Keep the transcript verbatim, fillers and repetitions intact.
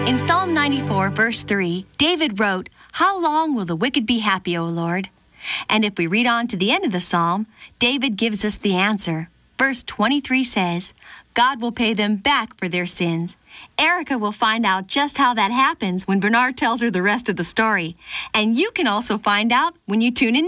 In Psalm ninety-four, verse three, David wrote, "How long will the wicked be happy, O Lord?" And if we read on to the end of the psalm, David gives us the answer. Verse twenty-three says, God will pay them back for their sins. Erica will find out just how that happens when Bernard tells her the rest of the story. And you can also find out when you tune in